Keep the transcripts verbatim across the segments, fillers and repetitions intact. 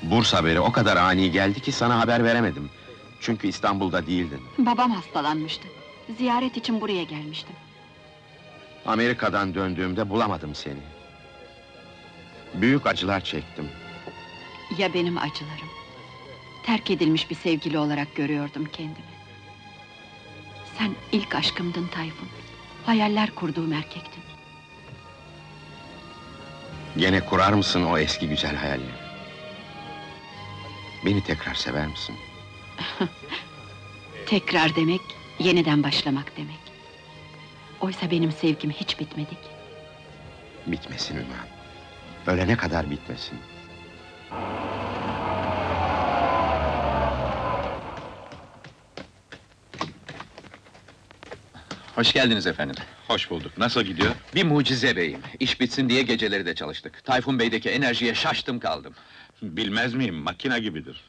Burs haberi o kadar ani geldi ki sana haber veremedim. Çünkü İstanbul'da değildin. Babam hastalanmıştı. Ziyaret için buraya gelmiştim. Amerika'dan döndüğümde bulamadım seni. Büyük acılar çektim. Ya benim acılarım? Terk edilmiş bir sevgili olarak görüyordum kendimi. Sen ilk aşkımdın Tayfun. Hayaller kurduğum erkektin. Gene kurar mısın o eski güzel hayalleri? Beni tekrar sever misin? Tekrar demek, yeniden başlamak demek. Oysa benim sevgim hiç bitmedi ki. Bitmesin Ümran. Ölene kadar bitmesin. Hoş geldiniz efendim. Hoş bulduk. Nasıl gidiyor? Bir mucize beyim. İş bitsin diye geceleri de çalıştık. Tayfun Bey'deki enerjiye şaştım kaldım. Bilmez miyim? Makine gibidir.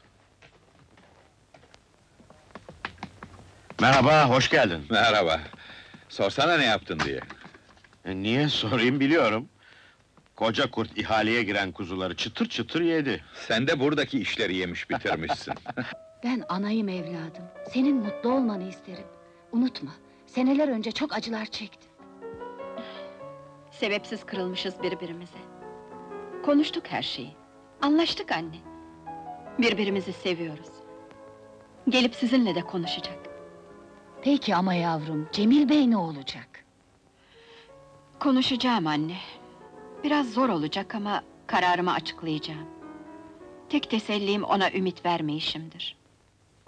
Merhaba, hoş geldin. Merhaba. Sorsana ne yaptın diye. E, niye sorayım, biliyorum. Koca kurt ihaleye giren kuzuları çıtır çıtır yedi. Sen de buradaki işleri yemiş bitirmişsin. Ben anayım evladım. Senin mutlu olmanı isterim. Unutma, seneler önce çok acılar çektin. Sebepsiz kırılmışız birbirimize. Konuştuk her şeyi. Anlaştık anne. Birbirimizi seviyoruz. Gelip sizinle de konuşacak. Peki ama yavrum, Cemil Bey ne olacak? Konuşacağım anne. Biraz zor olacak ama kararımı açıklayacağım. Tek tesellim ona ümit vermeyişimdir.